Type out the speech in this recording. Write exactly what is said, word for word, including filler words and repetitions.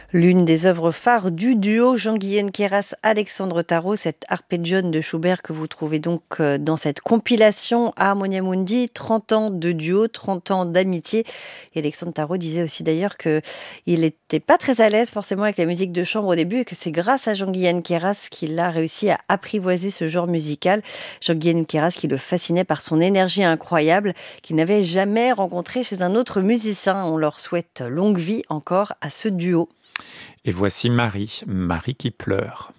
L'une des œuvres phares du duo Jean-Guyen Queyras-Alexandre Tarot, cet arpeggione de Schubert que vous trouvez donc euh, dans cette compilation Harmonia Mundi, trente ans de duo, trente ans d'amitié. Et Alexandre Tarot disait aussi d'ailleurs qu'il n'était pas très à l'aise forcément avec la musique de chambre au début et que c'est grâce à Jean-Guyen Queyras qu'il a réussi à apprivoiser ce genre musical. Jean-Guyen Queyras qui le fascinait par son énergie incroyable qu'il n'avait jamais rencontré chez un autre musicien. On leur souhaite longue vie encore à ce duo. Et voici Marie, Marie qui pleure.